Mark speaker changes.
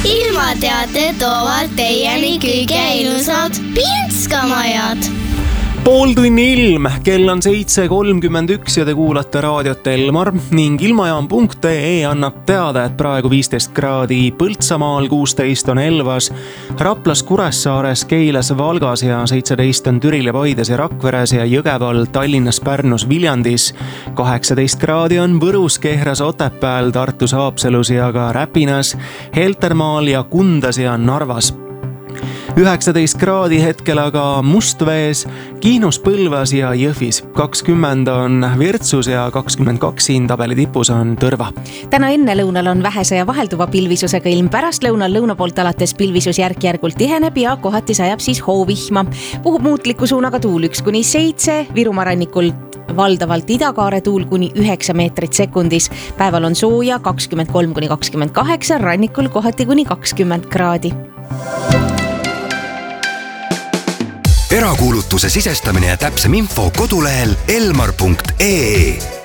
Speaker 1: ilmateate toovad teieni kõige ilusad Pinskamajad.
Speaker 2: Pooltunni ilm, kell on 7.31 ja te kuulate raadiot Elmar ning ilmajaam.ee annab teada, et praegu 15 kraadi Põltsamaal, 16 on Elvas, Raplas, Kuressaares, Keilas, Valgas ja 17 on Türil ja Paides ja Rakveres ja Jõgeval, Tallinnas, Pärnus, Viljandis. 18 kraadi on Võrus, Kehras, Otepääl, Tartus, Haapsalus ja ka Räpinas, Heltermaal ja Kundas ja Narvas. 19 kraadi hetkel aga Mustvees, Kihnus, Põlvas ja Jõhvis. 20 on Virtsus ja 22 siin tabeli tipus on Tõrva.
Speaker 3: Täna enne lõunal on vähese ja vahelduva pilvisusega ilm. Pärast lõunal lõuna poolt alates pilvisus järk-järgult tiheneb ja kohati sajab siis hoovihma. Puhub muutliku suunaga tuul 1-7, Virumaa rannikul valdavalt idakaare tuul kuni 9 meetrit sekundis. Päeval on sooja 23-28, rannikul kohati kuni 20 kraadi.
Speaker 4: Erakuulutuse sisestamine ja täpsem info kodulehel elmar.ee.